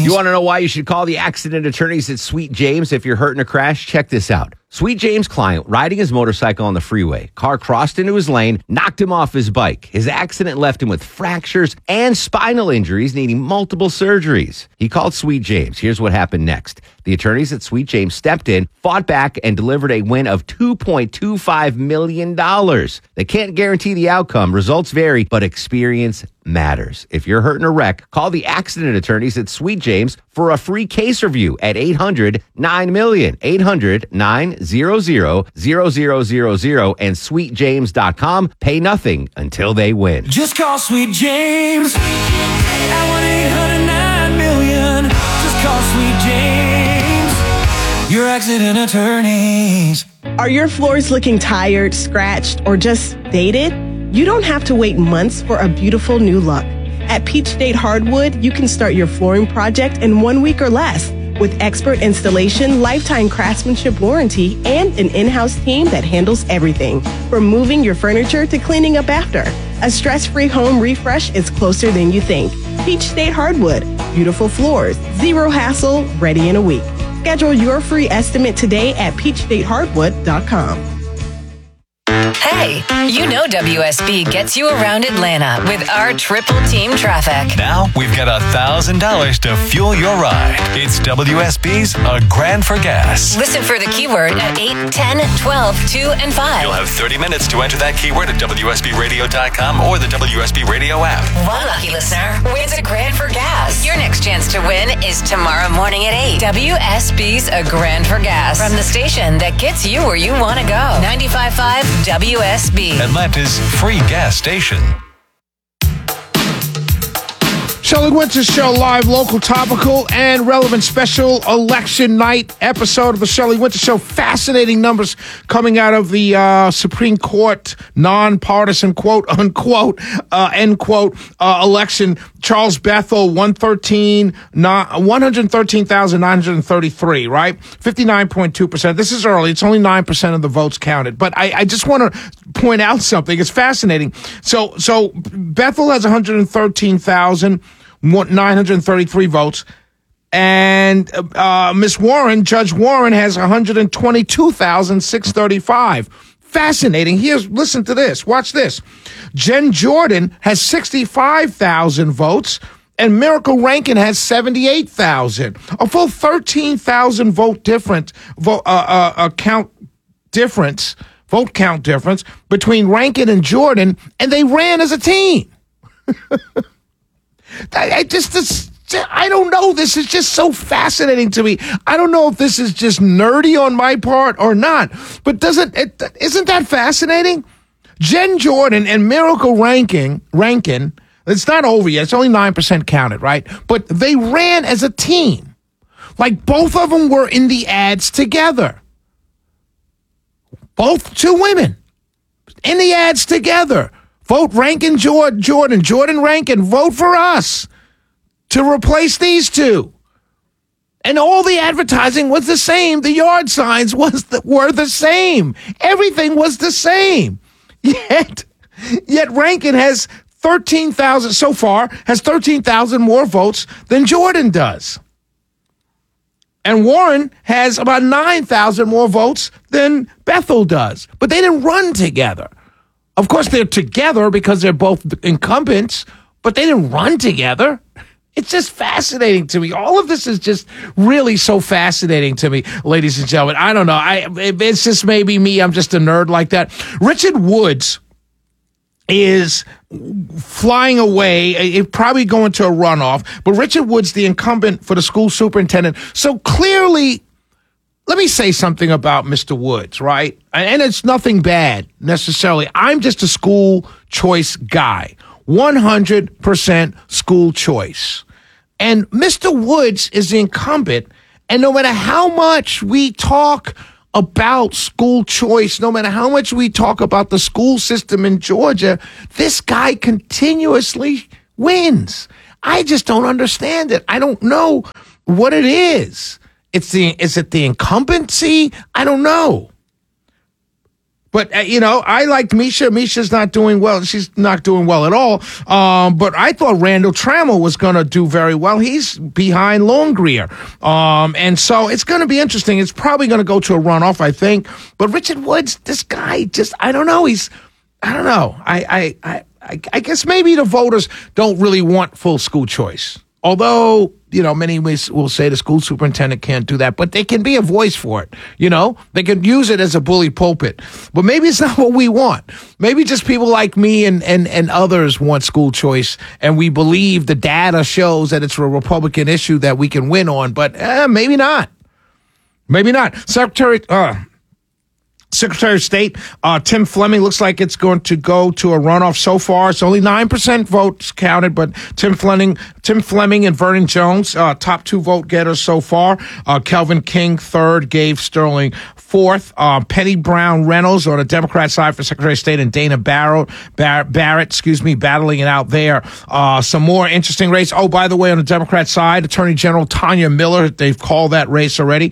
You want to know why you should call the accident attorneys at Sweet James if you're hurt in a crash? Check this out. Sweet James' client riding his motorcycle on the freeway. Car crossed into his lane, knocked him off his bike. His accident left him with fractures and spinal injuries, needing multiple surgeries. He called Sweet James. Here's what happened next. The attorneys at Sweet James stepped in, fought back, and delivered a win of $2.25 million. They can't guarantee the outcome. Results vary, but experience matters. If you're hurt in a wreck, call the accident attorneys at Sweet James for a free case review at 800-9-MILLION, 800-900-0000, and sweetjames.com. Pay nothing until they win. Just call Sweet James at 1-800-9-MILLION. Just call Sweet James, your accident attorneys. Are your floors looking tired, scratched, or just dated? You don't have to wait months for a beautiful new look. At Peach State Hardwood, you can start your flooring project in 1 week or less with expert installation, lifetime craftsmanship warranty, and an in-house team that handles everything, from moving your furniture to cleaning up after. A stress-free home refresh is closer than you think. Peach State Hardwood, beautiful floors, zero hassle, ready in a week. Schedule your free estimate today at peachstatehardwood.com. Hey, you know WSB gets you around Atlanta with our triple team traffic. Now we've got $1,000 to fuel your ride. It's WSB's A Grand for Gas. Listen for the keyword at 8, 10, 12, 2, and 5. You'll have 30 minutes to enter that keyword at WSBRadio.com or the WSB Radio app. One lucky listener wins a grand for gas. Your next chance to win is tomorrow morning at 8. WSB's A Grand for Gas. From the station that gets you where you want to go. 95.5 WSB. Atlanta's free gas station. Shelley Winter Show, live, local, topical, and relevant special election night episode of the Shelley Winter Show. Fascinating numbers coming out of the Supreme Court nonpartisan, quote unquote, end quote, election. Charles Bethel, 113,933, right? 59.2%. This is early. It's only 9% of the votes counted. But I just want to point out something. It's fascinating. So Bethel has 113,933 votes. And Miss Warren, Judge Warren, has 122,635. Fascinating. Listen to this. Watch this. Jen Jordan has 65,000 votes, and Miracle Rankin has 78,000. A full 13,000 vote difference, vote count difference between Rankin and Jordan, and they ran as a team. I don't know. This is just so fascinating to me. I don't know if this is just nerdy on my part or not, but isn't that fascinating? Jen Jordan and Miracle Rankin, it's not over yet. It's only 9% counted, right? But they ran as a team. Like both of them were in the ads together. Both two women in the ads together. Vote Rankin Jordan. Jordan Rankin, vote for us to replace these two. And all the advertising was the same. The yard signs were the same. Everything was the same. Yet Rankin has 13,000 so far, has 13,000 more votes than Jordan does. And Warren has about 9,000 more votes than Bethel does. But they didn't run together. Of course, they're together because they're both incumbents, but they didn't run together. It's just fascinating to me. All of this is just really so fascinating to me, ladies and gentlemen. I don't know. It's just maybe me. I'm just a nerd like that. Richard Woods is flying away, probably going to a runoff. But Richard Woods, the incumbent for the school superintendent. So clearly, let me say something about Mr. Woods, right? And it's nothing bad necessarily. I'm just a school choice guy. 100% school choice. And Mr. Woods is the incumbent. And no matter how much we talk about school choice, no matter how much we talk about the school system in Georgia, this guy continuously wins. I just don't understand it. I don't know what it is. Is it the incumbency? I don't know. But, I liked Misha. Misha's not doing well. She's not doing well at all. But I thought Randall Trammell was going to do very well. He's behind Longrear. And so it's going to be interesting. It's probably going to go to a runoff, I think. But Richard Woods, this guy, I don't know. I don't know. I guess maybe the voters don't really want full school choice. Although, many will say the school superintendent can't do that, but they can be a voice for it. They can use it as a bully pulpit. But maybe it's not what we want. Maybe just people like me and others want school choice, and we believe the data shows that it's a Republican issue that we can win on, but maybe not. Maybe not. Secretary of State Tim Fleming looks like it's going to go to a runoff so far. It's only 9% votes counted, but Tim Fleming and Vernon Jones, top 2 vote getters so far. Kelvin King, third, Gabe Sterling, fourth. Penny Brown Reynolds on the Democrat side for Secretary of State, and Dana Barrett, battling it out there. Some more interesting race. Oh, by the way, on the Democrat side, Attorney General Tanya Miller, they've called that race already.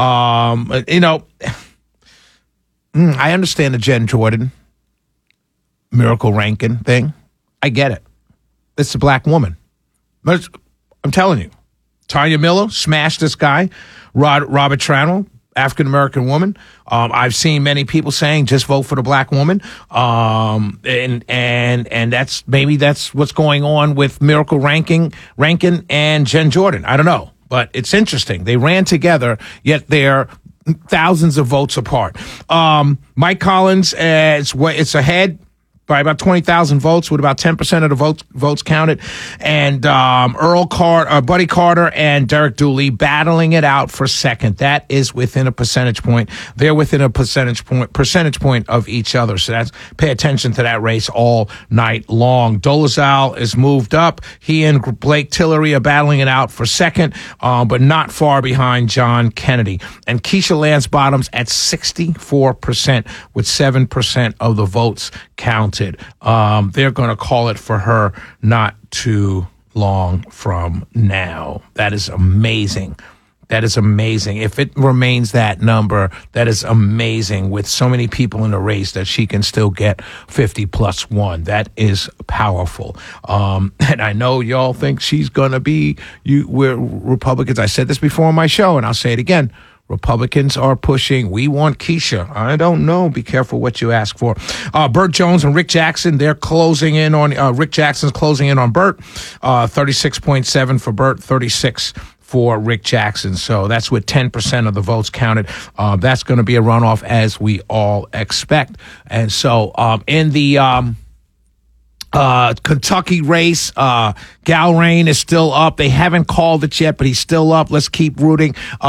I understand the Jen Jordan, Miracle Rankin thing. I get it. It's a black woman. But I'm telling you, Tanya Miller smashed this guy. Robert Trammell, African-American woman. I've seen many people saying just vote for the black woman. And that's what's going on with Miracle Rankin and Jen Jordan. I don't know. But it's interesting. They ran together, yet they're thousands of votes apart. Mike Collins, it's ahead by about 20,000 votes, with about 10% of the votes counted. And Buddy Carter and Derek Dooley battling it out for second. That is within a percentage point. They're within a percentage point of each other. So pay attention to that race all night long. Dolezal is moved up. He and Blake Tillery are battling it out for second, but not far behind John Kennedy. And Keisha Lance Bottoms at 64% with 7% of the votes counted. They're going to call it for her not too long from now. That is amazing. That is amazing. If it remains that number, that is amazing, with so many people in the race that she can still get 50 plus 1. That is powerful. And I know y'all think she's going to be, we're Republicans. I said this before on my show, and I'll say it again. Republicans are pushing. We want Keisha. I don't know. Be careful what you ask for. Burt Jones and Rick Jackson, they're closing in on, Rick Jackson's closing in on Burt. 36.7 for Burt, 36 for Rick Jackson. So that's with 10% of the votes counted. That's going to be a runoff, as we all expect. And so in the Kentucky race, Galrain is still up. They haven't called it yet, but he's still up. Let's keep rooting.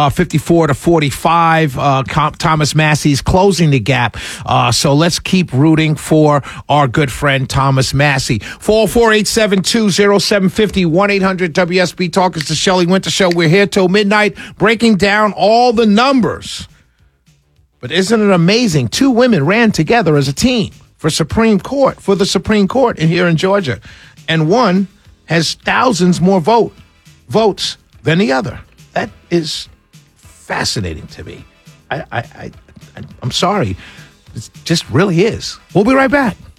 54-45. Thomas Massey's closing the gap. So let's keep rooting for our good friend Thomas Massey. 448-720-750, 1-800-WSB Talk. It's the Shelley Winter Show. We're here till midnight, breaking down all the numbers. But isn't it amazing? 2 women ran together as a team for the Supreme Court here in Georgia, and one has thousands more votes than the other. That is fascinating to me. I'm sorry, it just really is. We'll be right back.